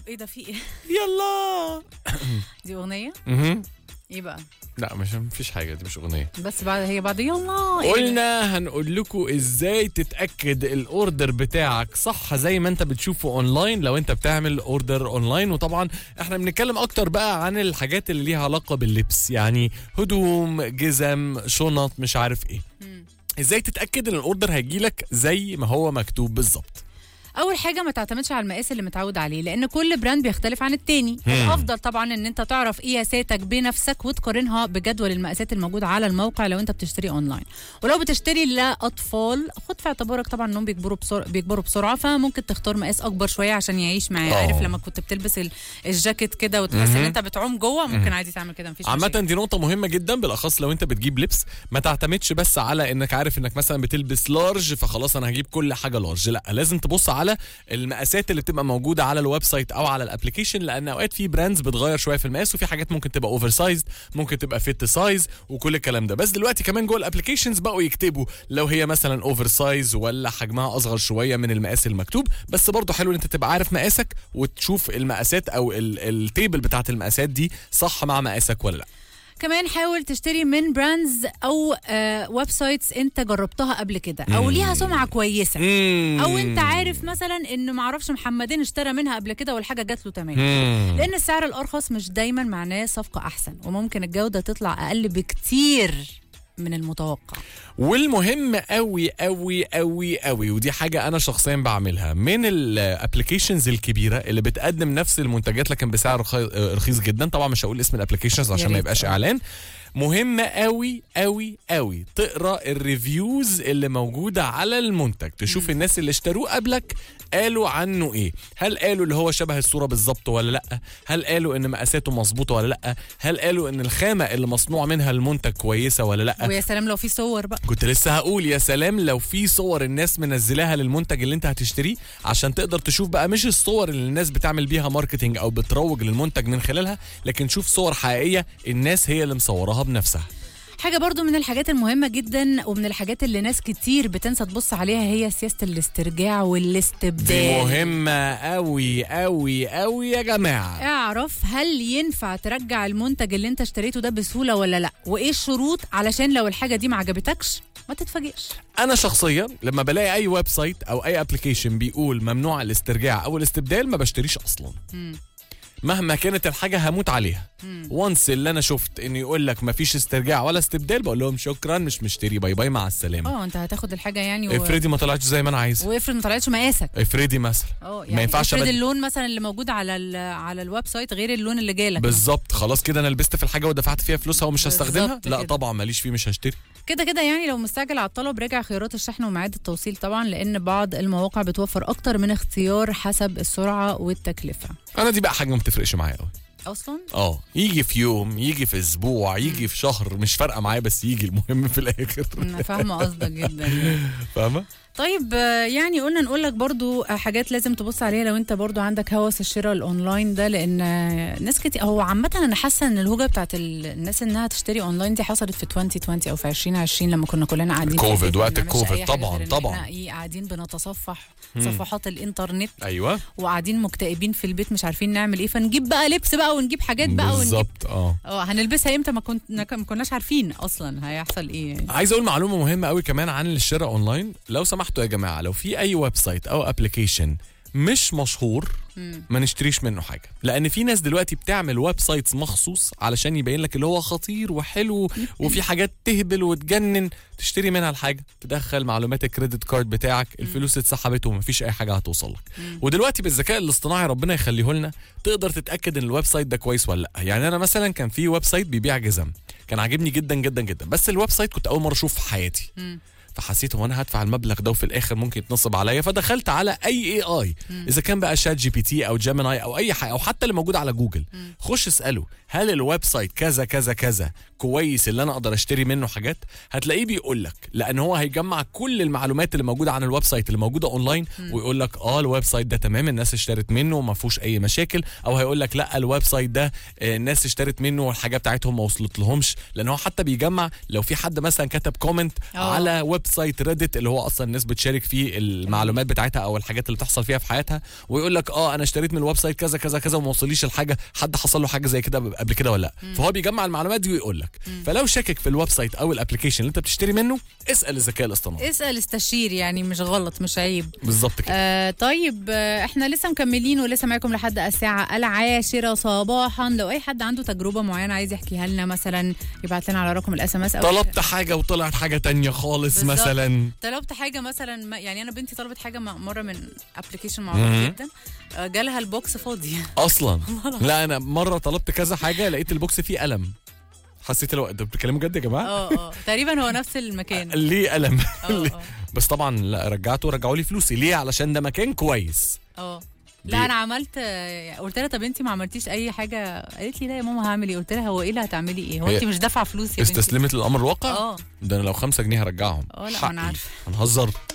ايه ده في ايه؟ يلا. دي اغنيه؟ ايه بقى؟ لا مفيش حاجه، دي مش اغنيه. بس بعد يلا قلنا هنقول لكم ازاي تتاكد الاوردر بتاعك صح زي ما انت بتشوفه اونلاين لو انت بتعمل اوردر اونلاين. وطبعا احنا بنتكلم اكتر بقى عن الحاجات اللي ليها علاقه باللبس، يعني هدوم، جزم، شنط، مش عارف ايه. ازاي تتاكد ان الاوردر هيجيلك زي ما هو مكتوب بالظبط؟ اول حاجه ما تعتمدش على المقاس اللي متعود عليه، لان كل براند بيختلف عن التاني. الافضل طبعا ان انت تعرف قياساتك بنفسك وتقارنها بجدول المقاسات الموجود على الموقع لو انت بتشتري اونلاين. ولو بتشتري لاطفال خد في اعتبارك طبعا انهم بيكبروا بسرعه، فممكن تختار مقاس اكبر شويه عشان يعيش معاه. عارف لما كنت بتلبس الجاكيت كده وتحس ان انت بتعوم جوه، ممكن عادي تعمل كده، مفيش مشكله. عامه دي نقطه مهمه جدا، بالاخص لو انت بتجيب لبس. ما تعتمدش بس على انك عارف انك مثلا بتلبس لارج فخلاص انا هجيب كل حاجه لارج. لا، لازم تبص على المقاسات اللي بتبقى موجوده على الويب سايت او على الابلكيشن، لان اوقات في براندز بتغير شويه في المقاس، وفي حاجات ممكن تبقى اوفر سايز، ممكن تبقى فيت سايز، وكل الكلام ده. بس دلوقتي كمان جوه الابلكيشنز بقوا يكتبوا لو هي مثلا اوفر سايز ولا حجمها اصغر شويه من المقاس المكتوب. بس برضه حلو ان انت تبقى عارف مقاسك وتشوف المقاسات او التيبل بتاعت المقاسات دي صح مع مقاسك ولا لا. كمان حاول تشتري من براندز او ويب سايتس انت جربتها قبل كده او ليها سمعه كويسه، او انت عارف مثلا ان معرفش محمدين اشترى منها قبل كده والحاجه جات له تمام. لان السعر الارخص مش دايما معناه صفقه احسن، وممكن الجوده تطلع اقل بكتير من المتوقع. والمهم قوي قوي قوي قوي، ودي حاجه انا شخصيا بعملها، من الابلكيشنز الكبيره اللي بتقدم نفس المنتجات لكن بسعر رخيص جدا. طبعا مش هقول اسم الابلكيشنز عشان ما يبقاش اعلان. مهم قوي قوي قوي تقرا الريفيوز اللي موجوده على المنتج، تشوف الناس اللي اشتروه قبلك قالوا عنه ايه. هل قالوا اللي هو شبه الصوره بالظبط ولا لا؟ هل قالوا ان مقاساته مظبوطه ولا لا؟ هل قالوا ان الخامه اللي مصنوع منها المنتج كويسه ولا لا؟ ويا سلام لو في صور بقى. كنت لسه هقول يا سلام لو في صور الناس منزلاها للمنتج اللي انت هتشتريه، عشان تقدر تشوف بقى مش الصور اللي الناس بتعمل بيها ماركتينج او بتروج للمنتج من خلالها، لكن شوف صور حقيقيه الناس هي اللي مصورها بنفسها. حاجة برضو من الحاجات المهمة جدا ومن الحاجات اللي ناس كتير بتنسى تبص عليها هي سياسة الاسترجاع والاستبدال. دي مهمة قوي قوي قوي يا جماعة. اعرف هل ينفع ترجع المنتج اللي انت اشتريته ده بسهولة ولا لا، وايه الشروط علشان لو الحاجة دي ما عجبتكش ما تتفاجئش. انا شخصيا لما بلاقي اي ويب سايت او اي ابلكيشن بيقول ممنوع الاسترجاع او الاستبدال ما بشتريش اصلا. مهما كانت الحاجه هموت عليها. وانس اللي انا شفت انه يقول لك مفيش استرجاع ولا استبدال بقول لهم شكرا مش مشتري، باي باي مع السلامه. انت هتاخد الحاجه يعني افرضي ما طلعتش زي ما انا عايزه، وافرض ما طلعتش مقاسك. افرضي مثلا يعني ما ينفعش افرض اللون مثلا اللي موجود على الويب سايت غير اللون اللي جالك بالظبط. خلاص كده انا لبست في الحاجه ودفعت فيها فلوسها ومش هستخدمها. لا طبعا ماليش فيه، مش هشتري. كده يعني لو مستعجل على الطلب راجع خيارات الشحن وميعاد التوصيل طبعا، لان بعض المواقع بتوفر اكتر من اختيار حسب السرعه والتكلفه. انا دي بقى حاجه ما بتفرقش معايا قوي اصلا. يجي في يوم، يجي في اسبوع، يجي في شهر، مش فارقه معايا بس يجي، المهم في الاخر. انا فاهمه قصدك جدا. فاهمه. طيب يعني قلنا نقول لك برضو حاجات لازم تبص عليها لو انت برضو عندك هوس الشراء الاونلاين ده، لان ناس كتير هو عامه انا حاسه ان الهوجه بتاعت الناس انها تشتري اونلاين دي حصلت في 2020 او في 2020 لما كنا كلنا قاعدين كوفيد، وقت الكوفيد طبعا قاعدين بنتصفح صفحات الانترنت. ايوه. وقاعدين مكتئبين في البيت مش عارفين نعمل ايه، فنجيب بقى لبس بقى ونجيب حاجات بقى بالظبط. هنلبسها امتى ما كناش عارفين اصلا هيحصل ايه يعني. عايز اقول معلومه مهمه قوي كمان عن الشراء اونلاين. لو سمحتوا يا جماعه، لو في اي ويب سايت او ابلكيشن مش مشهور ما نشتريش منه حاجه، لان في ناس دلوقتي بتعمل ويب سايتس مخصوص علشان يبين لك اللي هو خطير وحلو وفي حاجات تهبل وتجنن، تشتري منها الحاجه، تدخل معلومات الكريدت كارد بتاعك، الفلوس اتسحبت ومفيش اي حاجه هتوصل لك. ودلوقتي بالذكاء الاصطناعي ربنا يخليه لنا تقدر تتاكد ان الويب سايت ده كويس ولا لا. يعني انا مثلا كان في ويب سايت بيبيع جزم، كان عاجبني جدا جدا جدا، بس الويب سايت كنت اول مره اشوف في حياتي. فحسيت هو انا هدفع المبلغ ده وفي الاخر ممكن يتنصب عليا، فدخلت على اي اذا كان بقى شات جي بي تي او جيميناي او اي حاجه او حتى اللي موجود على جوجل. خش اساله هل الويب سايت كذا كذا كذا كويس اللي انا اقدر اشتري منه حاجات، هتلاقيه بيقول لك، لان هو هيجمع كل المعلومات اللي موجوده عن الويب سايت اللي موجوده اونلاين ويقول لك الويب سايت ده تمام الناس اشترت منه وما فيهوش اي مشاكل، او هيقول لك لا الويب سايت ده الناس اشترت منه والحاجه بتاعتهم ما وصلت لهمش، لان هو حتى بيجمع لو في حد مثلا كتب كومنت على ويب سايت ريدت اللي هو اصلا الناس بتشارك فيه المعلومات بتاعتها او الحاجات اللي بتحصل فيها في حياتها، ويقول لك انا اشتريت من الويب سايت كذا كذا كذا وما وصليش الحاجه، حد حصل له حاجه زي كده قبل كده ولا لا. فهو بيجمع المعلومات دي ويقول لك. فلو شاكك في الويب سايت او الابلكيشن اللي انت بتشتري منه، اسال الذكاء الاصطناعي، اسال استشير، يعني مش غلط مش عيب. بالظبط كده. طيب احنا لسه مكملين ولسه معاكم لحد الساعه 10 صباحا. لو اي حد عنده تجربه معينه عايز يحكيها لنا مثلا يبعت لنا على رقم الSMS. طلبت حاجه وطلعت حاجه تانية خالص بالزبط. مثلا طلبت حاجه مثلا، يعني انا بنتي طلبت حاجه مره من ابلكيشن معروف جدا، جالها البوكس فاضي اصلا. لا انا مره طلبت كذا حاجه لقيت البوكس فيه قلم، حسيت الوقت ده بتتكلموا جد يا جماعه؟ تقريبا هو نفس المكان. ليه قلم؟ بس طبعا لا رجعوا لي فلوسي. ليه؟ علشان ده مكان كويس. لا انا عملت، قلت لها طب انت ما عملتيش اي حاجه؟ قالت لي لا يا ماما هعمل ايه؟ قلت لها هو ايه اللي هتعملي ايه؟ هو انت مش دافعه فلوس يا بنتي؟ استسلمت للامر الواقع. ده انا لو 5 جنيه هرجعهم. لا انا عارفه. هنهزر.